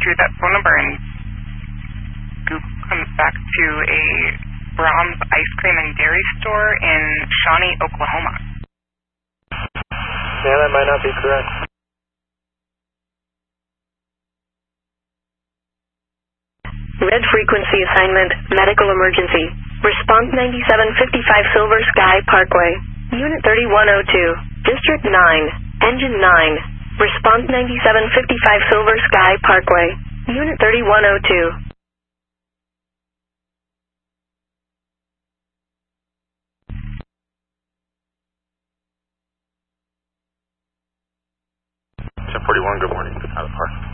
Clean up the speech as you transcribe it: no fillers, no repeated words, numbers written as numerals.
through that phone number and Google comes back to a Brahms ice cream and dairy store in Shawnee, Oklahoma. Yeah, that might not be correct. Red frequency assignment, medical emergency. Response 9755 Silver Sky Parkway. Unit 3102. District 9. Engine 9. Response 9755 Silver Sky Parkway. Unit 3102. Jet 41, good morning. Out of park.